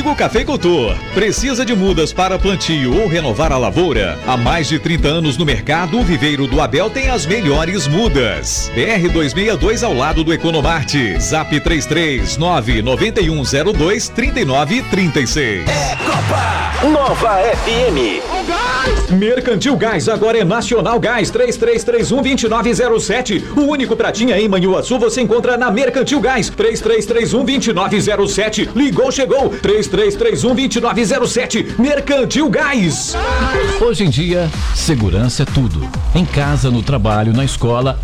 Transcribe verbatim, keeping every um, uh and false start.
amigo cafeicultor, precisa de mudas para plantio ou renovar a lavoura? Há mais de trinta anos no mercado, o Viveiro do Abel tem as melhores mudas. B R duzentos e sessenta e dois ao lado do Economarte. Zap três três nove nove um zero dois três nove três seis. É Copa Nova F M. Mercantil Gás, agora é Nacional Gás. Três três três um, dois nove zero sete. O único pratinha em Manhuaçu você encontra na Mercantil Gás. Três três três um, dois nove zero sete. Ligou, chegou. Três três três um, dois nove zero sete. Mercantil Gás. Hoje em dia, segurança é tudo. Em casa, no trabalho, na escola.